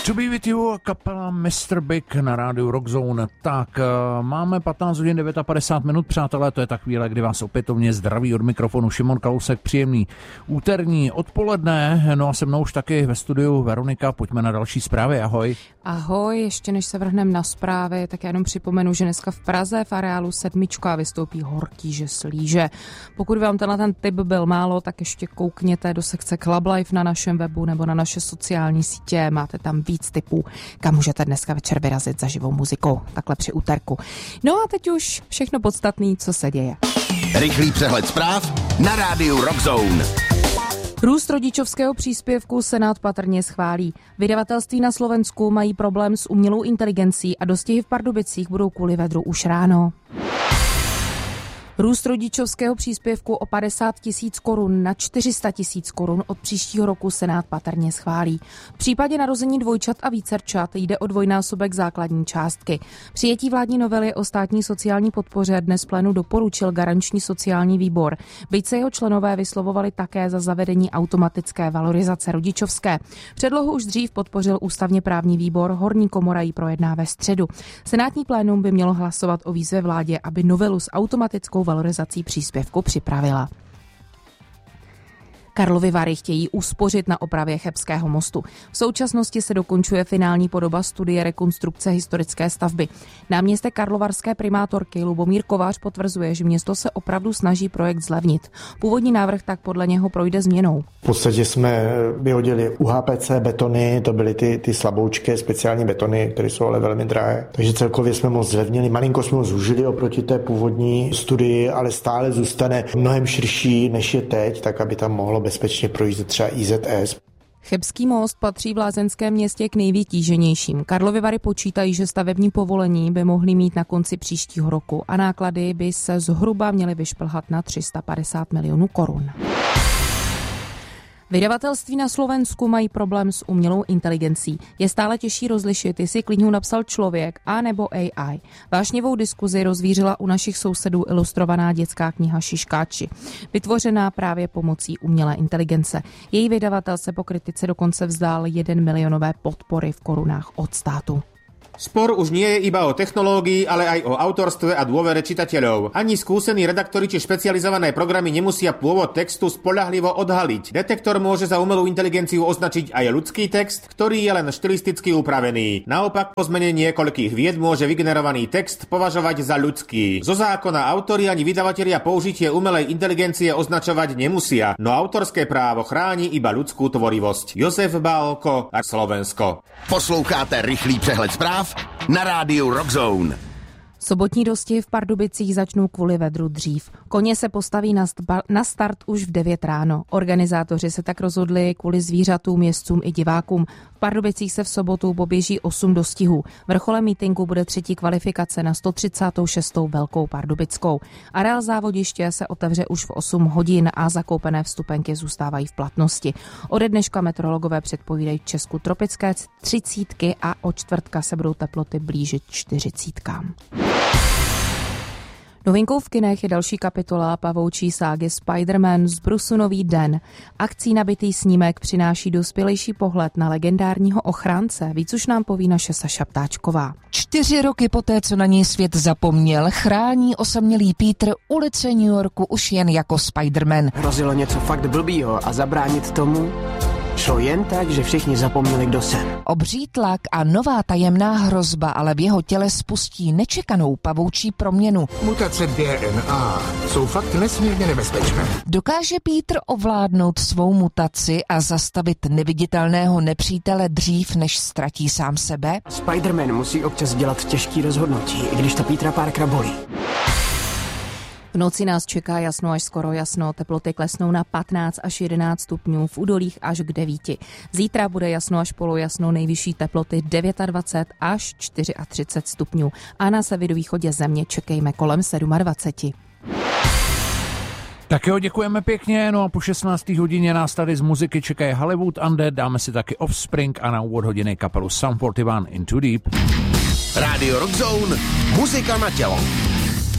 To be with you, kapela Mr. Big na rádiu Rockzone. Tak, máme 15 hodin 59 minut, přátelé, to je ta chvíle, kdy vás opětovně zdraví od mikrofonu Šimon Kalousek, příjemný úterní odpoledne, no a se mnou už taky ve studiu Veronika, pojďme na další zprávy, ahoj. Ahoj, ještě než se vrhneme na zprávy, tak já jenom připomenu, že dneska v Praze v areálu Sedmička vystoupí Horký Slíže. Pokud vám ten tip byl málo, tak ještě koukněte do sekce Club Life na našem webu nebo na naše sociální sítě, máte tam víc tipů, kam můžete dneska večer vyrazit za živou muzikou, takhle při úterku. No a teď už všechno podstatné, co se děje. Rychlý přehled zpráv na rádiu Rockzone. Růst rodičovského příspěvku Senát patrně schválí. Vydavatelství na Slovensku mají problém s umělou inteligencí a dostihy v Pardubicích budou kvůli vedru už ráno. Růst rodičovského příspěvku o 50 000 korun na 400 000 korun od příštího roku Senát patrně schválí. V případě narození dvojčat a vícerčat jde o dvojnásobek základní částky. Přijetí vládní novely o státní sociální podpoře dnes plénu doporučil garanční sociální výbor. Byť se jeho členové vyslovovali také za zavedení automatické valorizace rodičovské. Předlohu už dřív podpořil ústavně právní výbor, horní komora ji projedná ve středu. Senátní plénum by mělo hlasovat o výzvě vládě, aby novelu s automatickou valorizací příspěvku připravila. Karlovy Vary chtějí uspořit na opravě Chebského mostu. V současnosti se dokončuje finální podoba studie rekonstrukce historické stavby. Náměstek karlovarské primátorky Lubomír Kovář potvrzuje, že město se opravdu snaží projekt zlevnit. Původní návrh tak podle něho projde změnou. V podstatě jsme vyhodili UHPC betony, to byly ty slaboučké speciální betony, které jsou ale velmi drahé. Takže celkově jsme moc zlevnili, malinko jsme ho zúžili oproti té původní studii, ale stále zůstane mnohem širší, než je teď, tak aby tam mohlo bezpečně projít třeba IZS. Chebský most patří v lázeňském městě k nejvytíženějším. Karlovy Vary počítají, že stavební povolení by mohly mít na konci příštího roku a náklady by se zhruba měly vyšplhat na 350 milionů korun. Vydavatelství na Slovensku mají problém s umělou inteligencí. Je stále těžší rozlišit, jestli knihu napsal člověk a nebo AI. Vášnivou diskuzi rozvířila u našich sousedů ilustrovaná dětská kniha Šiškáči, vytvořená právě pomocí umělé inteligence. Její vydavatel se po kritice dokonce vzdál 1 milionové podpory v korunách od státu. Spor už nie je iba o technológii, ale aj o autorstve a dôvere čitateľov. Ani skúsení redaktori či špecializované programy nemusia pôvod textu spoľahlivo odhaliť. Detektor môže za umelú inteligenciu označiť aj ľudský text, ktorý je len štilisticky upravený. Naopak po zmene niekoľkých vied môže vygenerovaný text považovať za ľudský. Zo zákona autori ani vydavatelia použitie umelej inteligencie označovať nemusia, no autorské právo chráni iba ľudskú tvorivosť. Jozef Bálko a Slovensko. Posloucháte rychlý přehled zpráv na rádiu Rockzone. Sobotní dostihy v Pardubicích začnou kvůli vedru dřív. Koně se postaví na start už v 9 ráno. Organizátoři se tak rozhodli kvůli zvířatům, jezdcům i divákům. V Pardubicích se v sobotu poběží 8 dostihů. Vrcholem mítinku bude 3. kvalifikace na 136. Velkou Pardubickou. Areál závodiště se otevře už v 8 hodin a zakoupené vstupenky zůstávají v platnosti. Ode dneška meteorologové předpovídají v Česku tropické 30 a od čtvrtka se budou teploty blížit 40. Novinkou v kinech je další kapitola pavoučí ságy Spider-Man z Brusu Nový den. Akcí nabitý snímek přináší dospělejší pohled na legendárního ochránce. Víc už nám poví naše Saša Ptáčková. 4 roky poté, co na něj svět zapomněl, chrání osamělý Peter ulice New Yorku už jen jako Spider-Man. Hrozilo něco fakt blbýho a zabránit tomu šlo jen tak, že všichni zapomněli, kdo jsem. Obří tlak a nová tajemná hrozba ale v jeho těle spustí nečekanou pavoučí proměnu. Mutace DNA jsou fakt nesmírně nebezpečné. Dokáže Peter ovládnout svou mutaci a zastavit neviditelného nepřítele dřív, než ztratí sám sebe? Spider-Man musí občas dělat těžký rozhodnutí, i když to Petera Parkera bolí. V noci nás čeká jasno až skoro jasno, teploty klesnou na 15 až 11 stupňů, v údolích až k 9. Zítra bude jasno až polojasno, nejvyšší teploty 29 až 34 stupňů a na severovýchodě země čekejme kolem 27. Tak jo, děkujeme pěkně, no a po 16. hodině nás tady z muziky čekají Hollywood Undead, dáme si taky Offspring a na úvod hodiny kapelu Sum 41 Into Deep. Radio Rockzone, muzika na tělo.